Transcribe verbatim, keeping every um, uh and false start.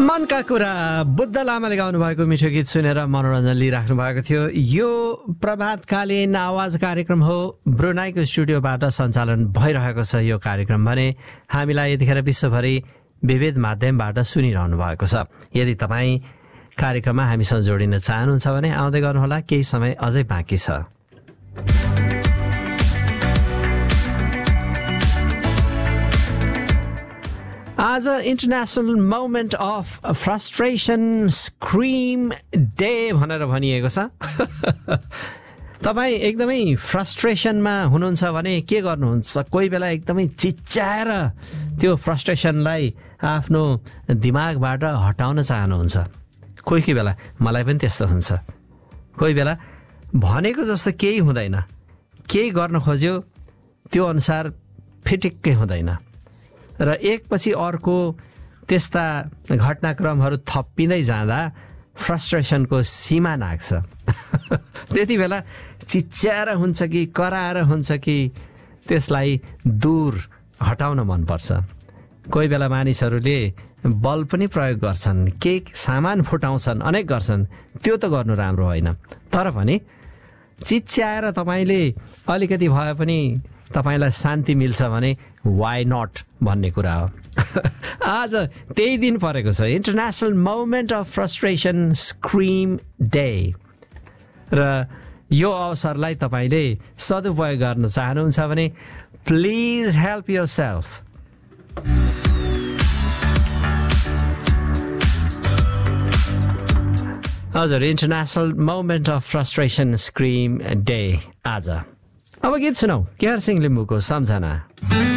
मनका कुरा बुद्ध लामाले गाउनु भएको मिठो गीत सुनेर मनोरञ्जन लिइराख्नु भएको थियो। यो प्रभातकालीन आवाज कार्यक्रम हो, ब्रुनाईको स्टुडियोबाट सञ्चालन भइरहेको छ यो कार्यक्रम भने हामीलाई यतिखेर विश्वभरि विविध माध्यमबाट सुनिरहनु भएको छ। यदि तपाईँ कार्यक्रममा हामीसँग जोडिन चाहनुहुन्छ भने आउँदै गर्नुहोला, केही समय अझै बाँकी छ। आज international moment of frustration scream day भनेर भनिएको छ। तपाईँ एकदमै फ्रस्ट्रेसनमा हुनुहुन्छ भने के गर्नुहुन्छ? कोही बेला एकदमै चिच्याएर त्यो फ्रस्ट्रेसनलाई आफ्नो दिमागबाट हटाउन चाहनुहुन्छ। कोही कोही बेला मलाई पनि त्यस्तो हुन्छ। कोही बेला भनेको जस्तो केही हुँदैन, केही गर्न खोज्यो त्यो अनुसार फिटिक्कै हुँदैन र एकपछि अर्को त्यस्ता घटनाक्रमहरू थपिँदै जाँदा फ्रस्ट्रेसनको सीमा नाग्छ। त्यति बेला चिच्याएर हुन्छ कि कराएर हुन्छ कि त्यसलाई दूर हटाउन मनपर्छ। कोही बेला मानिसहरूले बल पनि प्रयोग गर्छन्, केही सामान फुटाउँछन्, अनेक गर्छन्। त्यो त गर्नु राम्रो होइन, तर पनि चिच्याएर तपाईँले अलिकति भए पनि तपाईँलाई शान्ति मिल्छ भने वाइ नट भन्ने कुरा हो। आज त्यही दिन परेको छ, international moment of frustration scream day. र यो अवसरलाई तपाईँले सदुपयोग गर्न चाहनुहुन्छ भने प्लिज हेल्प योरसेल्फ। हजुर, international moment of frustration scream day आज। अब गीत सुनौ, केहर सिंह लिम्बूको सम्झना।